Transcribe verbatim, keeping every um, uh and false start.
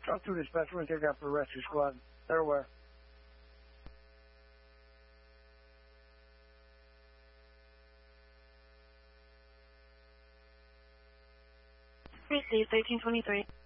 Talk to dispatch. We're going to take out for rescue squad. They're aware. Received, thirteen twenty-three.